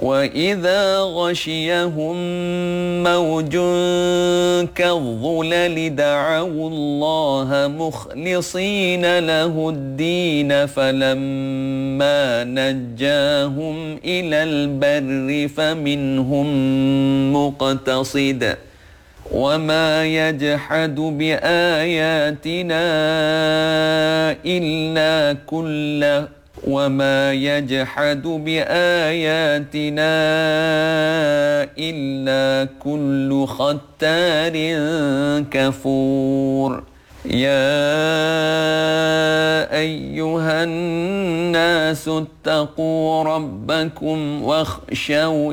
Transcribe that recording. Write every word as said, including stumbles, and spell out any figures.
وإذا غشيهم موج كالظلل دعوا الله مخلصين له الدين فلما نجاهم إلى البر فمنهم مقتصد وما يجحد بآياتنا إلا كل وما يجحد بآياتنا إلا كل ختار كفور. يا أيها الناس اتقوا ربكم واخشوا